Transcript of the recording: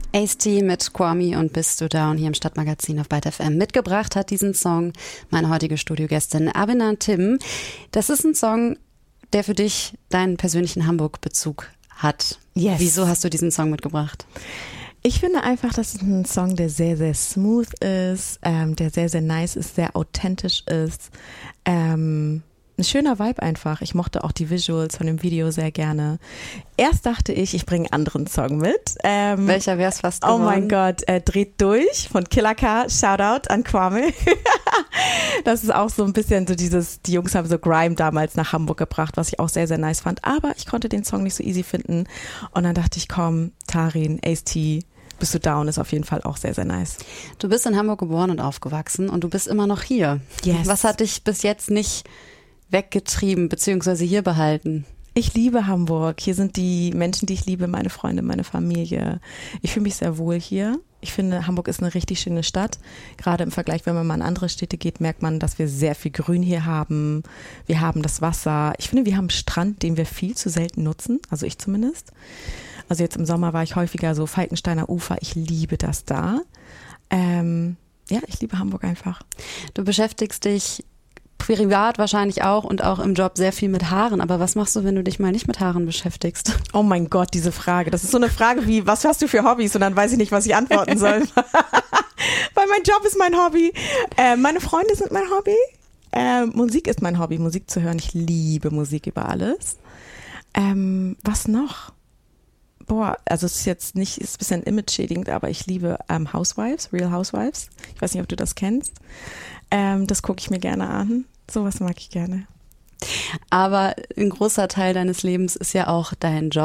Ace-T mit Kwame und Bist du Down hier im Stadtmagazin auf Byte FM. Mitgebracht hat diesen Song meine heutige Studiogästin Abinah Tim. Das ist ein Song, der für dich deinen persönlichen Hamburg-Bezug hat. Yes. Wieso hast du diesen Song mitgebracht? Ich finde einfach, das ist ein Song, der sehr, sehr smooth ist, der sehr, sehr nice ist, sehr authentisch ist. Ein schöner Vibe einfach. Ich mochte auch die Visuals von dem Video sehr gerne. Erst dachte ich bringe einen anderen Song mit. Welcher wäre es fast geworden? Oh mein Gott, Dreht durch von Killer K. Shoutout an Kwame. Das ist auch so ein bisschen so die Jungs haben so Grime damals nach Hamburg gebracht, was ich auch sehr, sehr nice fand. Aber ich konnte den Song nicht so easy finden. Und dann dachte ich, komm, Tarin, Ace-T, Bist du Down ist auf jeden Fall auch sehr, sehr nice. Du bist in Hamburg geboren und aufgewachsen und du bist immer noch hier. Yes. Was hat dich bis jetzt nicht weggetrieben bzw. hier behalten? Ich liebe Hamburg. Hier sind die Menschen, die ich liebe, meine Freunde, meine Familie. Ich fühle mich sehr wohl hier. Ich finde, Hamburg ist eine richtig schöne Stadt. Gerade im Vergleich, wenn man mal in andere Städte geht, merkt man, dass wir sehr viel Grün hier haben. Wir haben das Wasser. Ich finde, wir haben einen Strand, den wir viel zu selten nutzen. Also ich zumindest. Also jetzt im Sommer war ich häufiger so Falkensteiner Ufer. Ich liebe das da. Ja, ich liebe Hamburg einfach. Du beschäftigst dich privat wahrscheinlich auch und auch im Job sehr viel mit Haaren. Aber was machst du, wenn du dich mal nicht mit Haaren beschäftigst? Oh mein Gott, diese Frage. Das ist so eine Frage wie, was hast du für Hobbys? Und dann weiß ich nicht, was ich antworten soll. Weil mein Job ist mein Hobby. Meine Freunde sind mein Hobby. Musik ist mein Hobby, Musik zu hören. Ich liebe Musik über alles. Was noch? Also es ist jetzt nicht, ist ein bisschen image-schädigend, aber ich liebe Housewives, Real Housewives. Ich weiß nicht, ob du das kennst. Das gucke ich mir gerne an. Sowas mag ich gerne. Aber ein großer Teil deines Lebens ist ja auch dein Job.